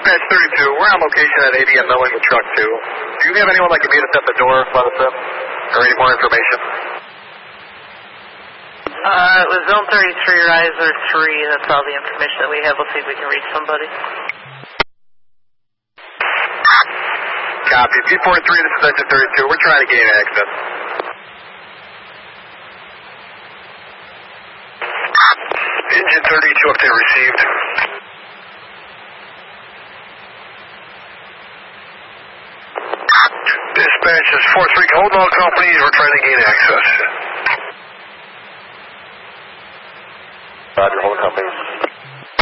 Dispatch 32, we're on location at ABM Milling with truck 2. Do you have anyone that can meet us at the door, let us in? Or any more information? It was Zone 33, Riser 3. That's all the information that we have. We'll see if we can reach somebody. Copy. P43, this is Engine 32. We're trying to gain access. Engine 32 update received. Dispatch is 43. Hold all companies. We're trying to gain access.